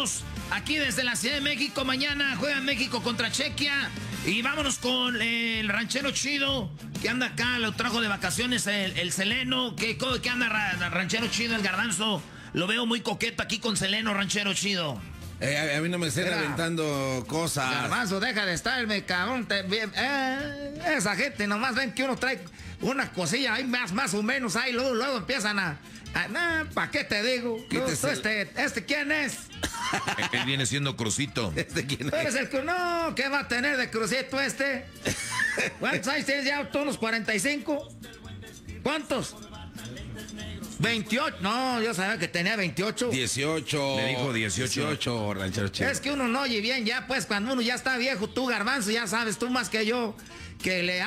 saludos aquí desde la Ciudad de México. Mañana juega México contra Chequia. Y vámonos con el ranchero chido que anda acá, lo trajo de vacaciones el Seleno. ¿Qué anda ranchero chido, el Garbanzo? Lo veo muy coqueto aquí con Seleno, ranchero chido. A mí no me estén aventando cosas. Garbanzo, deja de estarme, cabrón. Esa gente nomás ven que uno trae una cosilla ahí más o menos ahí, luego empiezan ¿para qué te digo? ¿Este quién es? Él viene siendo Crucito. ¿Este quién es? ¿Eres el que no? ¿Qué va a tener de Crucito este? ¿Cuántos años tienes ya? ¿Tú unos 45? ¿Cuántos? 28. No, yo sabía que tenía 28. 18. Le dijo 18, ranchero chido. Es que uno no oye bien ya, pues, cuando uno ya está viejo, tú, Garbanzo, ya sabes, tú más que yo, que le